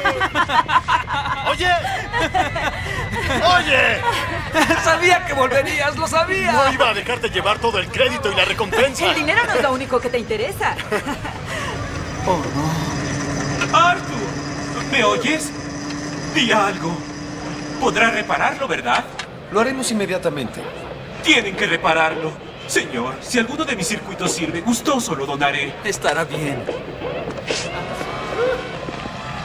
¡Oye! ¡Oye! Sabía que volverías, lo sabía. No iba a dejarte llevar todo el crédito y la recompensa. El dinero no es lo único que te interesa. Oh, no. ¡Arthur! ¿Me oyes? Di algo. Podrá repararlo, ¿verdad? Lo haremos inmediatamente. Tienen que repararlo. Señor, si alguno de mis circuitos sirve, gustoso lo donaré. Estará bien.